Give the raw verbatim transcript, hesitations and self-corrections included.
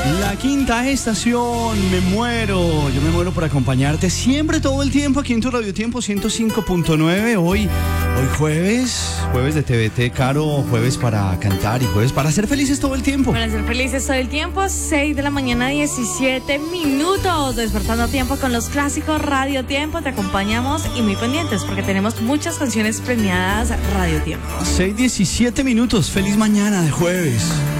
La quinta estación, me muero, yo me muero por acompañarte siempre, todo el tiempo, aquí en tu Radio Tiempo ciento cinco punto nueve. Hoy, hoy jueves, jueves de T V T, Caro, jueves para cantar y jueves para ser felices todo el tiempo. Para ser felices todo el tiempo, seis de la mañana, diecisiete minutos, despertando a tiempo con los clásicos Radio Tiempo. Te acompañamos y muy pendientes porque tenemos muchas canciones premiadas Radio Tiempo. seis, diecisiete minutos, feliz mañana de jueves.